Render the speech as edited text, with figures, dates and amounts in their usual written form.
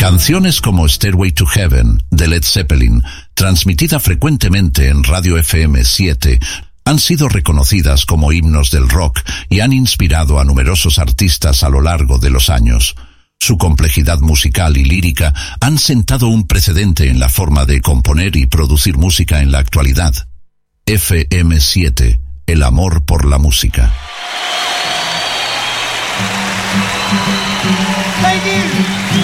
Canciones como Stairway to Heaven, de Led Zeppelin, transmitida frecuentemente en Radio FM 7, han sido reconocidas como himnos del rock y han inspirado a numerosos artistas a lo largo de los años. Su complejidad musical y lírica han sentado un precedente en la forma de componer y producir música en la actualidad. FM 7, el amor por la música. Thank you.